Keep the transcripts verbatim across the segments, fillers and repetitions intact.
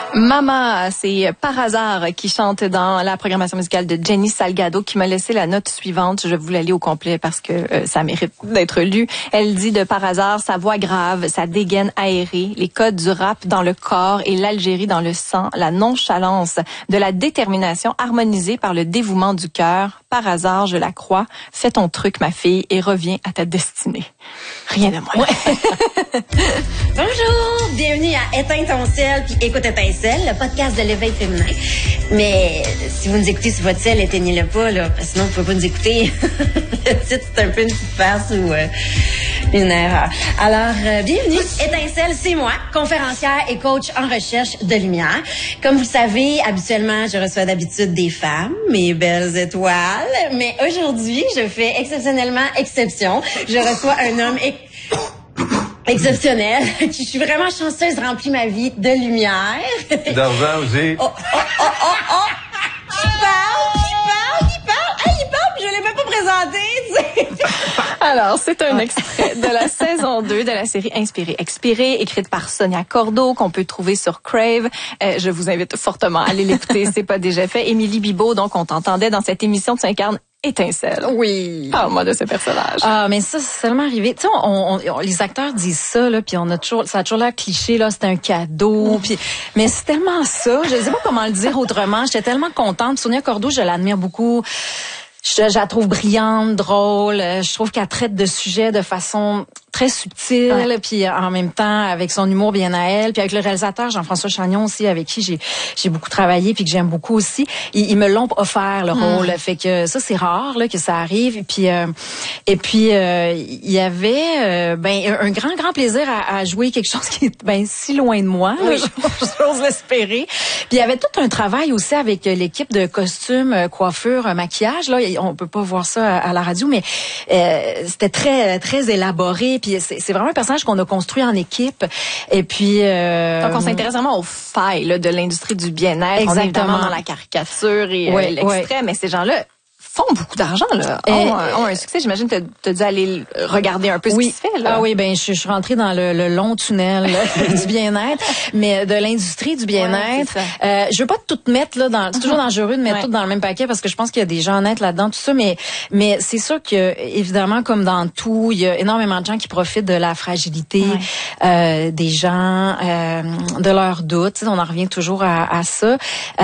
Mama, c'est Par hasard qui chante dans la programmation musicale de Jenny Salgado qui m'a laissé la note suivante. Je voulais aller au complet parce que euh, ça mérite d'être lu. Elle dit de Par hasard, sa voix grave, sa dégaine aérée, les codes du rap dans le corps et l'Algérie dans le sang, la nonchalance de la détermination harmonisée par le dévouement du cœur. Par hasard, je la crois. Fais ton truc, ma fille, et reviens à ta destinée. Rien de moins. Ouais. Bonjour, bienvenue à Éteins ton ciel puis Écoute Étincelle, le podcast de l'éveil féminin. Mais si vous nous écoutez sur votre ciel, éteignez-le pas, là, parce que sinon vous pouvez pas nous écouter. Le titre, c'est un peu une petite farce ou euh, une erreur. Alors, euh, bienvenue. Étincelle, c'est moi, conférencière et coach en recherche de lumière. Comme vous le savez, habituellement, je reçois d'habitude des femmes, mes belles étoiles. Mais aujourd'hui, je fais exceptionnellement exception. Je reçois un homme ex- exceptionnel. Je suis vraiment chanceuse de remplir ma vie de lumière. D'argent aussi. Oh, oh, oh, oh, oh. Qui parle? Qui parle? Qui parle? Ah, il parle, puis je l'ai même pas présenté, tu sais. Alors, c'est un extrait de la saison deux de la série Inspiré Expiré, écrite par Sonia Cordeau, qu'on peut trouver sur Crave. Euh, je vous invite fortement à aller l'écouter, c'est pas déjà fait. Émilie Bibeau, donc, on t'entendait dans cette émission de s'incarne Étincelle. Oui. Parle-moi de ce personnage. Ah, mais ça, c'est tellement arrivé. Tu sais, on, on, on, les acteurs disent ça, là, puis on a toujours, ça a toujours l'air cliché, là, c'est un cadeau, puis, mais c'est tellement ça. Je sais pas comment le dire autrement. J'étais tellement contente. Sonia Cordeau, je l'admire beaucoup. Je, je la trouve brillante, drôle. Je trouve qu'elle traite de sujets de façon très subtile, ouais. Puis en même temps avec son humour bien à elle, puis avec le réalisateur Jean-François Chagnon aussi, avec qui j'ai j'ai beaucoup travaillé puis que j'aime beaucoup aussi. Ils, ils me l'ont offert le rôle, mmh. Fait que ça c'est rare là que ça arrive. Et puis euh, et puis euh, il y avait euh, ben un grand grand plaisir à, à jouer quelque chose qui est ben si loin de moi, oui. J'ose l'espérer. Puis il y avait tout un travail aussi avec l'équipe de costumes, coiffure, maquillage là. On peut pas voir ça à la radio, mais euh, c'était très très élaboré. Puis c'est, c'est vraiment un personnage qu'on a construit en équipe. Et puis euh, donc on s'intéresse vraiment aux failles là, de l'industrie du bien-être. Exactement. On est évidemment dans la caricature et oui, euh, l'extrait, oui. Mais ces gens-là font beaucoup d'argent là, ont, euh, ont un succès. J'imagine que tu as dû aller regarder un peu ce oui. qui se fait là. Ah oui, ben je, je suis rentrée dans le, le long tunnel là, du bien-être, mais de l'industrie du bien-être. Ouais, euh, je veux pas tout mettre là dans, c'est toujours dangereux de mettre ouais. tout dans le même paquet parce que je pense qu'il y a des gens honnêtes là-dedans, tout ça, mais mais c'est sûr que évidemment comme dans tout, il y a énormément de gens qui profitent de la fragilité ouais. euh, des gens, euh, de leurs doutes. On en revient toujours à, à ça.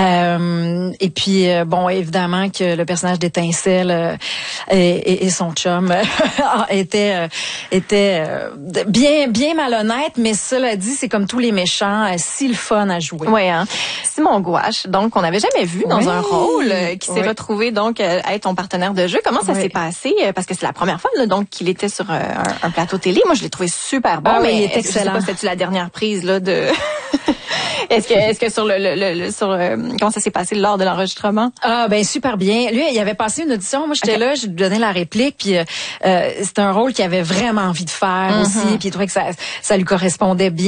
Euh, et puis bon, évidemment que le personnage d'Étincelle Euh, et, et, et son chum euh, était euh, était euh, bien bien malhonnête, mais cela dit, c'est comme tous les méchants, euh, si le fun à jouer. Oui, hein. Simon Gouache, donc qu'on n'avait jamais vu dans oui. un rôle, euh, qui s'est oui. retrouvé donc euh, à être ton partenaire de jeu. Comment ça oui. s'est passé? Parce que c'est la première fois là, donc qu'il était sur euh, un, un plateau télé. Moi, je l'ai trouvé super bon. Ah, mais oui, il est excellent. Je sais pas, c'était-tu la dernière prise là de Est-ce que, est-ce que sur le, le, le, le sur euh, comment ça s'est passé lors de l'enregistrement? Ah ben super bien. Lui, il avait passé une audition. Moi, j'étais okay. là, je lui donnais la réplique, puis euh, c'était un rôle qu'il avait vraiment envie de faire mm-hmm. aussi, puis il trouvait que ça, ça lui correspondait bien.